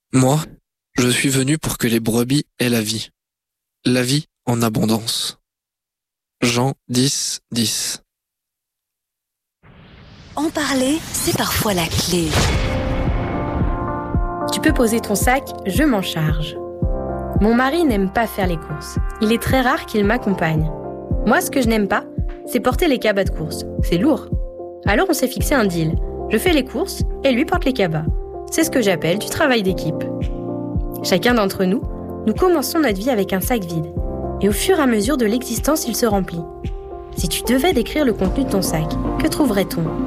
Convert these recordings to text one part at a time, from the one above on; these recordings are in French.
Moi, je suis venu pour que les brebis aient la vie en abondance. Jean 10, 10. En parler, c'est parfois la clé. Tu peux poser ton sac, je m'en charge. Mon mari n'aime pas faire les courses. Il est très rare qu'il m'accompagne. Moi, ce que je n'aime pas, c'est porter les cabas de course. C'est lourd. Alors on s'est fixé un deal. Je fais les courses et lui porte les cabas. C'est ce que j'appelle du travail d'équipe. Chacun d'entre nous, nous commençons notre vie avec un sac vide. Et au fur et à mesure de l'existence, il se remplit. Si tu devais décrire le contenu de ton sac, que trouverait-on ?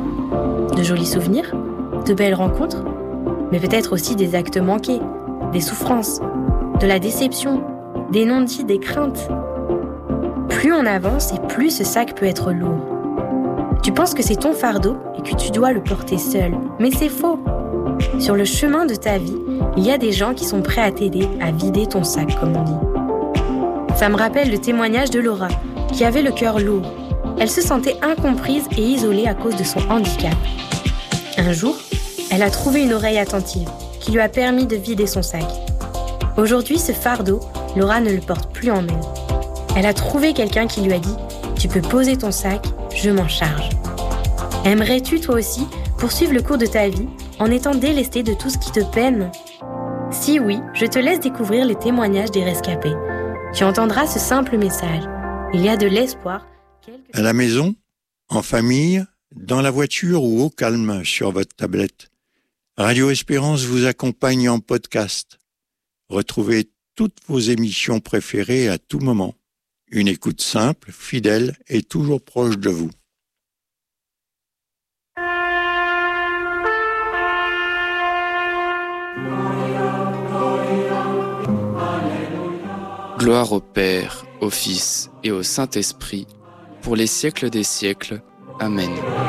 De jolis souvenirs ? De belles rencontres ? Mais peut-être aussi des actes manqués, des souffrances, de la déception, des non-dits, des craintes. Plus on avance et plus ce sac peut être lourd. Tu penses que c'est ton fardeau et que tu dois le porter seul, mais c'est faux. Sur le chemin de ta vie, il y a des gens qui sont prêts à t'aider à vider ton sac, comme on dit. Ça me rappelle le témoignage de Laura, qui avait le cœur lourd. Elle se sentait incomprise et isolée à cause de son handicap. Un jour, elle a trouvé une oreille attentive qui lui a permis de vider son sac. Aujourd'hui, ce fardeau, Laura ne le porte plus en elle. Elle a trouvé quelqu'un qui lui a dit « Tu peux poser ton sac, je m'en charge ». Aimerais-tu toi aussi poursuivre le cours de ta vie en étant délesté de tout ce qui te peine ? Si oui, je te laisse découvrir les témoignages des rescapés. Tu entendras ce simple message. Il y a de l'espoir. À la maison, en famille, dans la voiture ou au calme sur votre tablette. Radio Espérance vous accompagne en podcast. Retrouvez toutes vos émissions préférées à tout moment. Une écoute simple, fidèle et toujours proche de vous. Gloire au Père, au Fils et au Saint-Esprit, pour les siècles des siècles. Amen.